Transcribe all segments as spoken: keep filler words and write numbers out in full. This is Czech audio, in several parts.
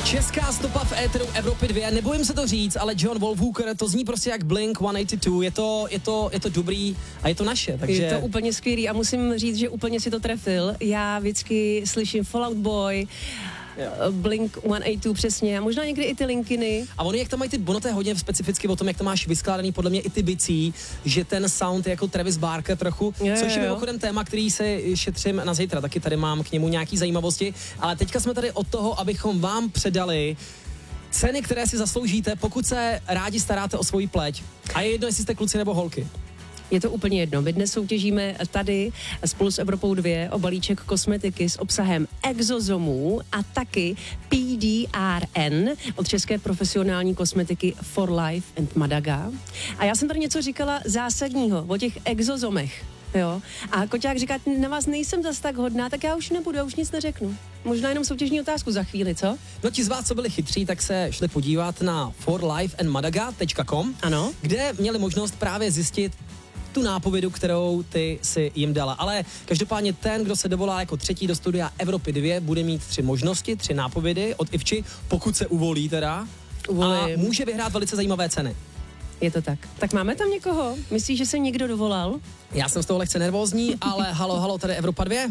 Česká stopa v éteru Evropy dva, nebojím se to říct, ale John Wolfhooker, to zní prostě jak Blink sto osmdesát dva, je to, je to, je to dobrý a je to naše, takže... Je to úplně skvělý a musím říct, že úplně si to trefil. Já vždycky slyším Fall Out Boy, Blink sto osmdesát dva přesně a možná někdy i ty Linkiny. A oni, jak tam mají ty, ono to je hodně specificky o tom, jak to máš vyskládaný, podle mě i ty bicí, že ten sound je jako Travis Barker trochu, jo, což je jo. mimochodem téma, který se šetřím na zítra, taky tady mám k němu nějaký zajímavosti, ale teďka jsme tady od toho, abychom vám předali ceny, které si zasloužíte, pokud se rádi staráte o svoji pleť. A je jedno, jestli jste kluci nebo holky. Je to úplně jedno. My dnes soutěžíme tady spolu s Evropou dva o balíček kosmetiky s obsahem exozomů a taky P D R N od české profesionální kosmetiky For Life and Madaga. A já jsem tady něco říkala zásadního o těch exozomech. Jo. A Koťák říká, na vás nejsem zas tak hodná, tak já už nebudu, já už nic neřeknu. Možná jenom soutěžní otázku za chvíli, co? No ti z vás, co byli chytří, tak se šli podívat na for life and madaga tečka com, ano, kde měli možnost právě zjistit tu nápovědu, kterou ty si jim dala. Ale každopádně ten, kdo se dovolá jako třetí do studia Evropy dva, bude mít tři možnosti, tři nápovědy od Ivči, pokud se uvolí teda. Uvolím. A může vyhrát velice zajímavé ceny. Je to tak. Tak máme tam někoho? Myslíš, že se někdo dovolal? Já jsem z toho lehce nervózní, ale halo, halo, tady Evropa dva.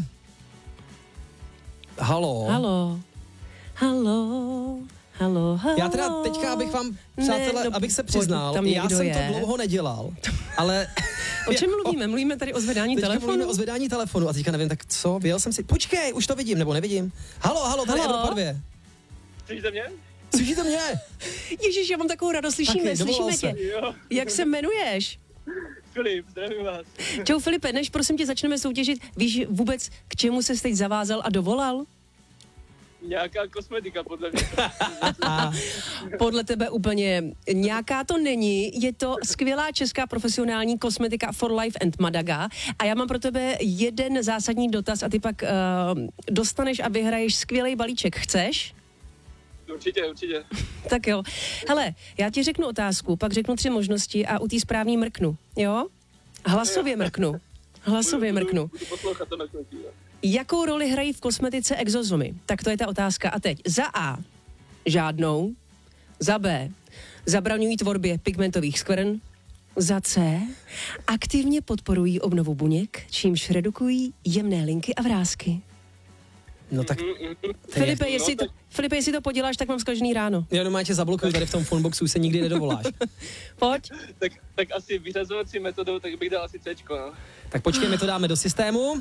Halo. Halo. Halo. Halo, halo. Já teda teďka, abych vám, přátelé, ne, no, abych se přiznal, já jsem je. to dlouho nedělal, ale... O čem mluvíme? Mluvíme tady o zvedání teďka telefonu? mluvíme o zvedání telefonu a teďka nevím, tak co, vyjel jsem si, počkej, už to vidím, nebo nevidím. Halo, halo, tady halo? Evropa dva. Slyšíte mě? Slyšíte mě? Ježiš, já mám takovou radost, slyšíme, Taky, slyšíme se. tě. Jo. Jak se jmenuješ? Filip, zdravím vás. Čau Filipe, než prosím tě začneme soutěžit, víš vůbec, k čemu se teď zavázal a dovolal? Nějaká kosmetika, podle mě. Podle tebe úplně nějaká to není, je to skvělá česká profesionální kosmetika For Life and Madaga a já mám pro tebe jeden zásadní dotaz a ty pak uh, dostaneš a vyhraješ skvělý balíček. Chceš? Určitě, určitě. Tak jo. Hele, já ti řeknu otázku, pak řeknu tři možnosti a u té správný mrknu, jo? Hlasově mrknu. Hlasově mrknu. Budu poslouchat to na konci. Jakou roli hrají v kosmetice exozomy? Tak to je ta otázka. A teď za A žádnou, za B zabraňují tvorbě pigmentových skvrn, za C aktivně podporují obnovu buněk, čímž redukují jemné linky a vrásky. No tak... Filipe, je... jestli to, Filipe, jestli to poděláš, tak mám zkažený ráno. Já doma tě zablokuju, tady v tom phoneboxu se nikdy nedovoláš. Pojď. Tak, tak asi vyřazovací metodou, tak bych dal asi Cčko, no. Tak počkej, my to dáme do systému.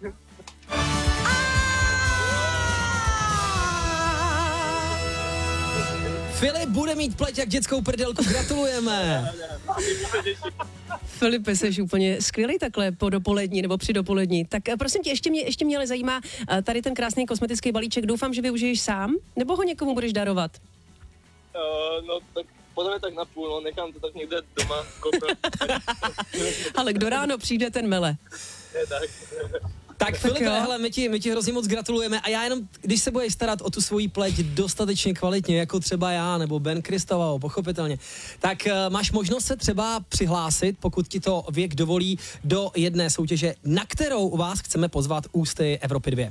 Filip bude mít pleť jak dětskou prdelku, gratulujeme. Filipe, jsi úplně skvělý takhle po dopolední nebo při dopolední. Tak prosím tě, ještě mě, ještě mě ale zajímá tady ten krásný kosmetický balíček. Doufám, že využiješ sám, nebo ho někomu budeš darovat? Uh, no tak podle mě tak na půl, no, nechám to tak někde doma koupit. Ale kdo ráno přijde, ten mele. Je tak. Tak Filipe, hele, my ti, my ti hrozně moc gratulujeme a já jenom, když se budeš starat o tu svoji pleť dostatečně kvalitně, jako třeba já nebo Ben Kristovao, pochopitelně, tak uh, máš možnost se třeba přihlásit, pokud ti to věk dovolí, do jedné soutěže, na kterou vás chceme pozvat ústy Evropy dva.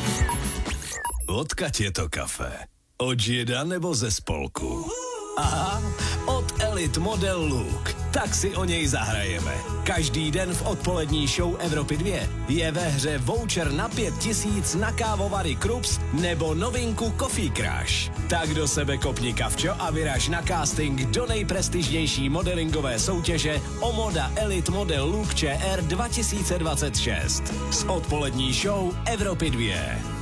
Odkud je to kafe? Od žida nebo ze spolku? Aha, od Elite Model Look. Tak si o něj zahrajeme. Každý den v odpolední show Evropy dva je ve hře voucher na pět tisíc na kávovary Krups nebo novinku Coffee Crush. Tak do sebe kopni kavčo a vyraž na casting do nejprestižnější modelingové soutěže o Moda Elite Model Look Č R dva tisíce dvacet šest. S odpolední show Evropy dva.